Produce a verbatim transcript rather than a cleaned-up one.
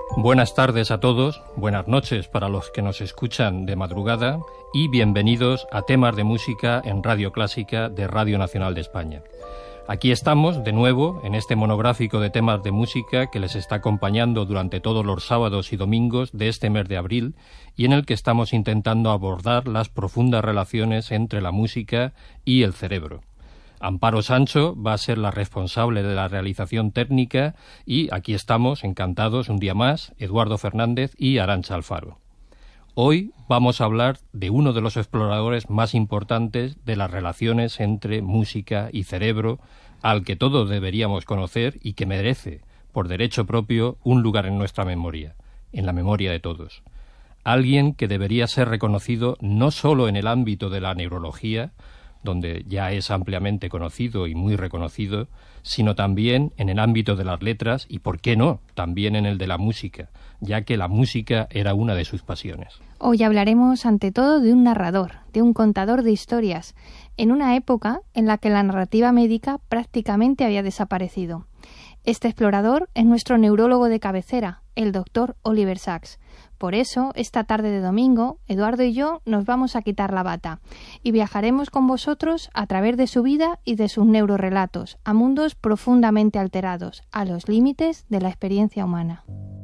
Buenas tardes a todos, buenas noches para los que nos escuchan de madrugada y bienvenidos a Temas de Música en Radio Clásica de Radio Nacional de España. Aquí estamos de nuevo en este monográfico de temas de música que les está acompañando durante todos los sábados y domingos de este mes de abril y en el que estamos intentando abordar las profundas relaciones entre la música y el cerebro. Amparo Sancho va a ser la responsable de la realización técnica y aquí estamos, encantados, un día más, Eduardo Fernández y Arantxa Alfaro. Hoy vamos a hablar de uno de los exploradores más importantes de las relaciones entre música y cerebro, al que todos deberíamos conocer y que merece, por derecho propio, un lugar en nuestra memoria, en la memoria de todos. Alguien que debería ser reconocido no solo en el ámbito de la neurología, donde ya es ampliamente conocido y muy reconocido, sino también en el ámbito de las letras y, ¿por qué no?, también en el de la música, ya que la música era una de sus pasiones. Hoy hablaremos ante todo de un narrador, de un contador de historias, en una época en la que la narrativa médica prácticamente había desaparecido. Este explorador es nuestro neurólogo de cabecera, el doctor Oliver Sacks. Por eso, esta tarde de domingo, Eduardo y yo nos vamos a quitar la bata y viajaremos con vosotros a través de su vida y de sus neurorelatos a mundos profundamente alterados, a los límites de la experiencia humana.